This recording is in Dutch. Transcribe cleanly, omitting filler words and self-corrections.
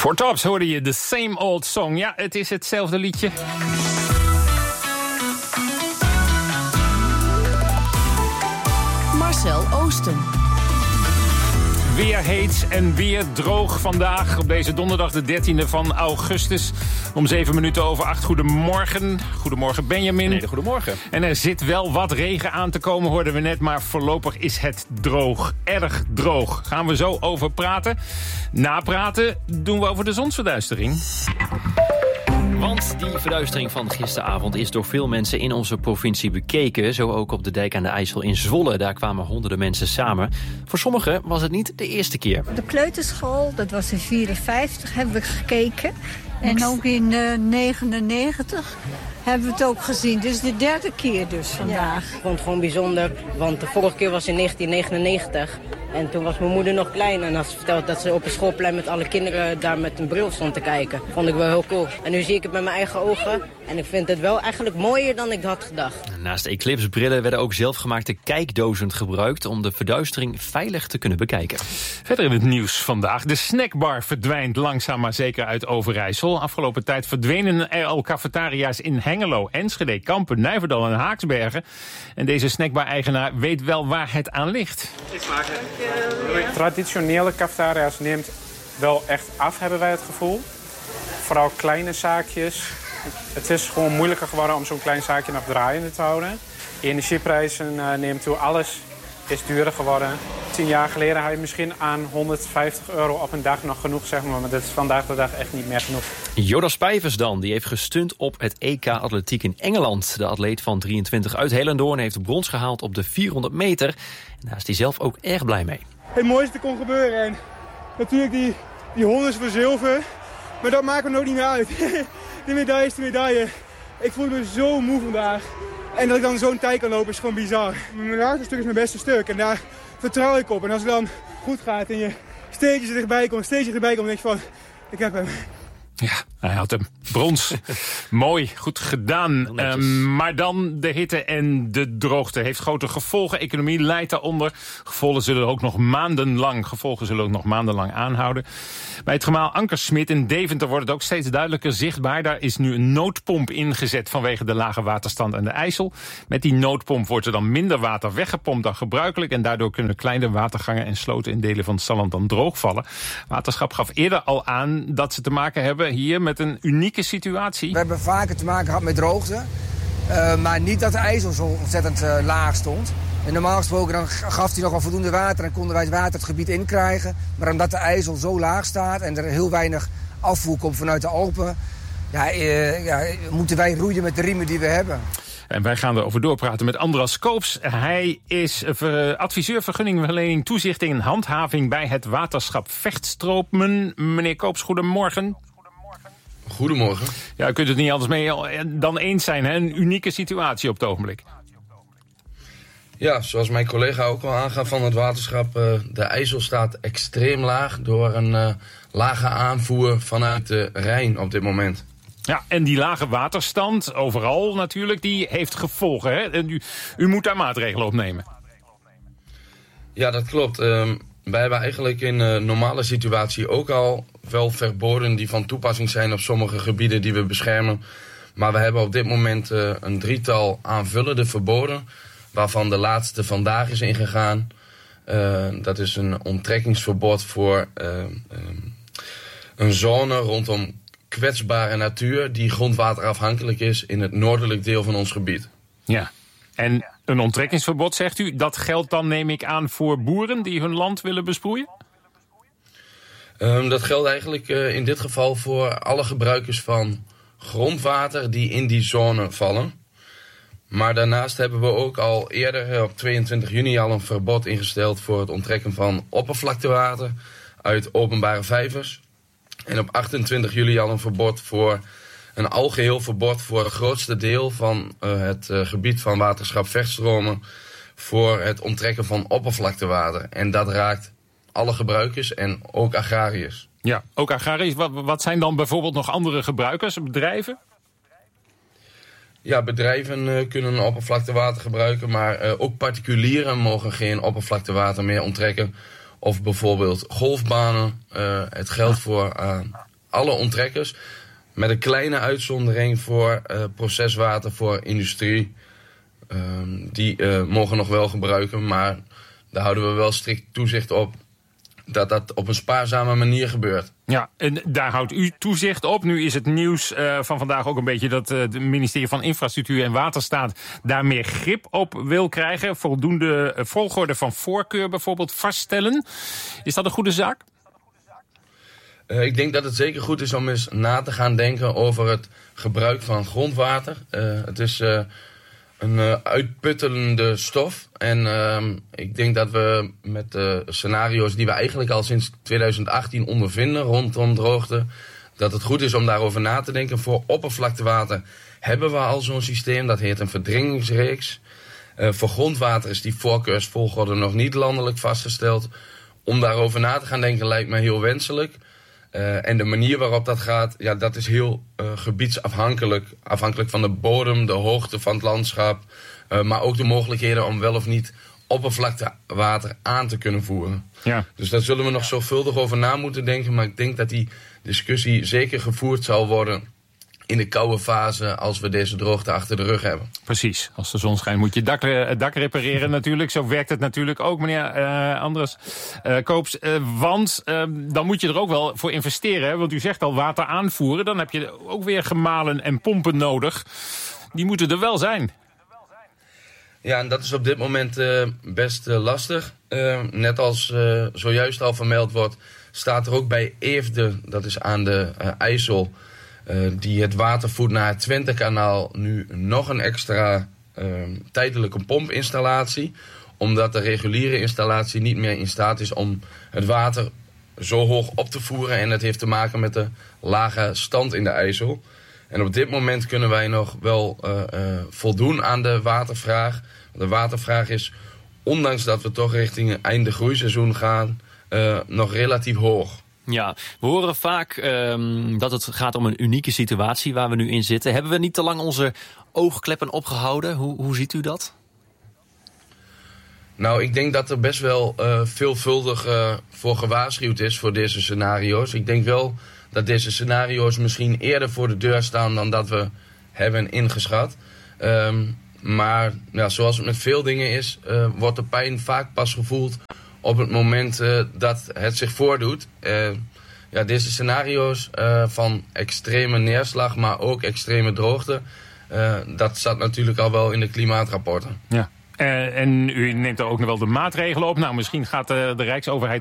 Four Tops hoorde je, The Same Old Song. Ja, het is hetzelfde liedje. Marcel Oosten. Weer heet en weer droog vandaag op deze donderdag de 13e van augustus. Om 7:08. Goedemorgen. Goedemorgen Benjamin. Nee, goedemorgen. En er zit wel wat regen aan te komen, hoorden we net. Maar voorlopig is het droog. Erg droog. Gaan we zo over praten. Napraten doen we over de zonsverduistering. Want die verduistering van gisteravond is door veel mensen in onze provincie bekeken. Zo ook op de dijk aan de IJssel in Zwolle. Daar kwamen honderden mensen samen. Voor sommigen was het niet de eerste keer. De kleuterschool, dat was in 1954, hebben we gekeken. En ook in 1999 hebben we het ook gezien. Dit is de derde keer dus vandaag. Ik vond het gewoon bijzonder, want de vorige keer was in 1999. En toen was mijn moeder nog klein en had ze verteld dat ze op een schoolplein met alle kinderen daar met een bril stond te kijken. Vond ik wel heel cool. En nu zie ik het met mijn eigen ogen en ik vind het wel eigenlijk mooier dan ik had gedacht. Naast eclipsebrillen werden ook zelfgemaakte kijkdozen gebruikt om de verduistering veilig te kunnen bekijken. Verder in het nieuws vandaag. De snackbar verdwijnt langzaam maar zeker uit Overijssel. Afgelopen tijd verdwenen er al cafetaria's in Hengelo, Enschede, Kampen, Nijverdal en Haaksbergen. En deze snackbar-eigenaar weet wel waar het aan ligt. Traditionele cafetaria's neemt wel echt af, hebben wij het gevoel. Vooral kleine zaakjes. Het is gewoon moeilijker geworden om zo'n klein zaakje nog draaiende te houden. De energieprijzen nemen toe, alles is duurder geworden. 10 jaar geleden had je misschien aan €150 op een dag nog genoeg, zeg maar dat is vandaag de dag echt niet meer genoeg. Joda Spijvers dan, die heeft gestunt op het EK Atletiek in Engeland. De atleet van 23 uit Hellendoorn heeft brons gehaald op de 400 meter. En daar is hij zelf ook erg blij mee. Het mooiste kon gebeuren en natuurlijk die 100 voor zilver, maar dat maakt me ook niet meer uit. De medaille is de medaille. Ik voel me zo moe vandaag. En dat ik dan zo'n tijd kan lopen is gewoon bizar. Mijn laatste stuk is mijn beste stuk en daar vertrouw ik op. En als het dan goed gaat en je steeds erbij komt, dan denk je van, ik heb hem. Ja, hij had hem. Brons. Mooi, goed gedaan. Maar dan de hitte en de droogte heeft grote gevolgen. Economie leidt daaronder. Gevolgen zullen ook nog maandenlang aanhouden. Bij het gemaal Ankersmit in Deventer wordt het ook steeds duidelijker zichtbaar. Daar is nu een noodpomp ingezet vanwege de lage waterstand aan de IJssel. Met die noodpomp wordt er dan minder water weggepompt dan gebruikelijk. En daardoor kunnen kleine watergangen en sloten in delen van het Salland dan droogvallen. Waterschap gaf eerder al aan dat ze te maken hebben hier met een unieke situatie. We hebben vaker te maken gehad met droogte. Maar niet dat de IJssel zo ontzettend laag stond. En normaal gesproken dan gaf hij nog wel voldoende water en konden wij het water het gebied inkrijgen. Maar omdat de IJssel zo laag staat en er heel weinig afvoer komt vanuit de Alpen, moeten wij roeien met de riemen die we hebben. En wij gaan erover doorpraten met Andras Koops. Hij is adviseur vergunningverlening, toezichting en handhaving bij het waterschap Vechtstromen. Meneer Koops, goedemorgen. Goedemorgen. Ja, u kunt het niet anders mee dan eens zijn, hè? Een unieke situatie op het ogenblik. Ja, zoals mijn collega ook al aangaf van het waterschap, de IJssel staat extreem laag door een lage aanvoer vanuit de Rijn op dit moment. Ja, en die lage waterstand, overal natuurlijk, die heeft gevolgen, hè? En u moet daar maatregelen op nemen. Ja, dat klopt. Wij hebben eigenlijk in een normale situatie ook al wel verboden die van toepassing zijn op sommige gebieden die we beschermen. Maar we hebben op dit moment een 3-tal aanvullende verboden, waarvan de laatste vandaag is ingegaan. Dat is een onttrekkingsverbod voor een zone rondom kwetsbare natuur die grondwaterafhankelijk is in het noordelijk deel van ons gebied. Ja, en een onttrekkingsverbod, zegt u, dat geldt dan, neem ik aan, voor boeren die hun land willen besproeien? Dat geldt eigenlijk in dit geval voor alle gebruikers van grondwater die in die zone vallen. Maar daarnaast hebben we ook al eerder op 22 juni al een verbod ingesteld voor het onttrekken van oppervlaktewater uit openbare vijvers. En op 28 juli al een verbod voor een algeheel verbod voor het grootste deel van het gebied van waterschap Vechtstromen voor het onttrekken van oppervlaktewater. En dat raakt alle gebruikers en ook agrariërs. Ja, ook agrariërs. Wat zijn dan bijvoorbeeld nog andere gebruikers, bedrijven? Ja, bedrijven kunnen oppervlaktewater gebruiken, maar ook particulieren mogen geen oppervlaktewater meer onttrekken. Of bijvoorbeeld golfbanen. Het geldt voor alle onttrekkers. Met een kleine uitzondering voor proceswater voor industrie. Die mogen nog wel gebruiken, maar daar houden we wel strikt toezicht op dat op een spaarzame manier gebeurt. Ja, en daar houdt u toezicht op. Nu is het nieuws van vandaag ook een beetje dat het ministerie van Infrastructuur en Waterstaat daar meer grip op wil krijgen. Voldoende volgorde van voorkeur bijvoorbeeld vaststellen. Is dat een goede zaak? Ik denk dat het zeker goed is om eens na te gaan denken over het gebruik van grondwater. Het is een uitputtende stof. En ik denk dat we met de scenario's die we eigenlijk al sinds 2018 ondervinden rondom droogte, dat het goed is om daarover na te denken. Voor oppervlaktewater hebben we al zo'n systeem, dat heet een verdringingsreeks. Voor grondwater is die voorkeursvolgorde nog niet landelijk vastgesteld. Om daarover na te gaan denken lijkt me heel wenselijk. En de manier waarop dat gaat, ja, dat is heel gebiedsafhankelijk. Afhankelijk van de bodem, de hoogte van het landschap. Maar ook de mogelijkheden om wel of niet oppervlaktewater aan te kunnen voeren. Ja. Dus daar zullen we nog zorgvuldig over na moeten denken. Maar ik denk dat die discussie zeker gevoerd zal worden in de koude fase als we deze droogte achter de rug hebben. Precies. Als de zon schijnt moet je het dak repareren natuurlijk. Zo werkt het natuurlijk ook, meneer Andres Koops. Want dan moet je er ook wel voor investeren. Hè? Want u zegt al water aanvoeren. Dan heb je ook weer gemalen en pompen nodig. Die moeten er wel zijn. Ja, en dat is op dit moment best lastig. Net als zojuist al vermeld wordt, staat er ook bij Eefde, dat is aan de IJssel, die het water voert naar het Twentekanaal, nu nog een extra tijdelijke pompinstallatie. Omdat de reguliere installatie niet meer in staat is om het water zo hoog op te voeren. En dat heeft te maken met de lage stand in de IJssel. En op dit moment kunnen wij nog wel voldoen aan de watervraag. De watervraag is, ondanks dat we toch richting einde groeiseizoen gaan, nog relatief hoog. Ja, we horen vaak dat het gaat om een unieke situatie waar we nu in zitten. Hebben we niet te lang onze oogkleppen opgehouden? Hoe ziet u dat? Nou, ik denk dat er best wel veelvuldig voor gewaarschuwd is voor deze scenario's. Ik denk wel dat deze scenario's misschien eerder voor de deur staan dan dat we hebben ingeschat. Maar ja, zoals het met veel dingen is, wordt de pijn vaak pas gevoeld op het moment dat het zich voordoet. Ja, deze scenario's van extreme neerslag, maar ook extreme droogte, dat staat natuurlijk al wel in de klimaatrapporten. Ja. En u neemt er ook nog wel de maatregelen op. Nou, misschien gaat de Rijksoverheid